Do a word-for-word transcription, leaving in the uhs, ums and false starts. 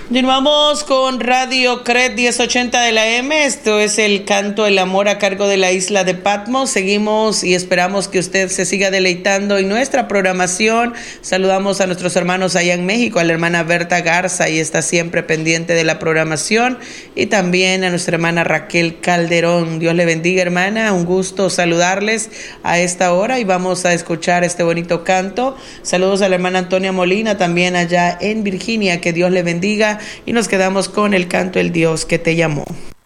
Continuamos con Radio Cred diez ochenta de la M. Esto es el canto El Amor a cargo de la isla de Patmos. Seguimos y esperamos que usted se siga deleitando en nuestra programación. Saludamos a nuestros hermanos allá en México, a la hermana Berta Garza, y está siempre pendiente de la programación, y también a nuestra hermana Raquel Calderón. Dios le bendiga, hermana. Un gusto saludarles a esta hora y vamos a escuchar este bonito canto. Saludos a la hermana Antonia Molina, también allá en Virginia. Que Dios le bendiga. Y nos quedamos con el canto El Dios que te llamó.